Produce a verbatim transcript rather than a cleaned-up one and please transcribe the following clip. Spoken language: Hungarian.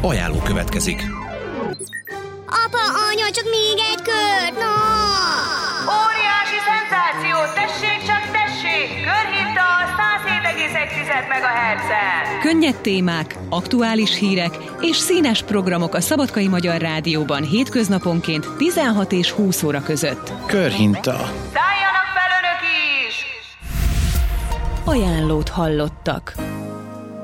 Ajánló következik. Apa, anya, csak még egy kört, no! Óriási szenzáció, tessék csak tessék! Körhinta a száz hét egész egy megahertzen. Könnyed témák, aktuális hírek és színes programok a Szabadkai Magyar Rádióban hétköznaponként tizenhat és húsz óra között. Körhinta. Szálljanak fel önök is! Ajánlót hallottak.